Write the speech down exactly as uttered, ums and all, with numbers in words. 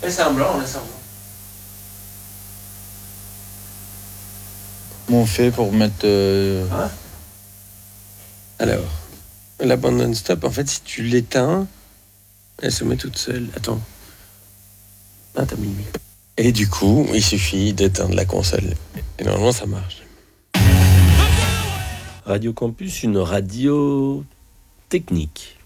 Laisse semblant, laisse semblant. Comment on fait pour mettre... Euh... Hein? Alors, la bande non-stop, en fait, si tu l'éteins, elle se met toute seule. Attends. Ah, t'as mis le micro. Et du coup, il suffit d'éteindre la console. Et normalement, ça marche. Radio Campus, une radio technique.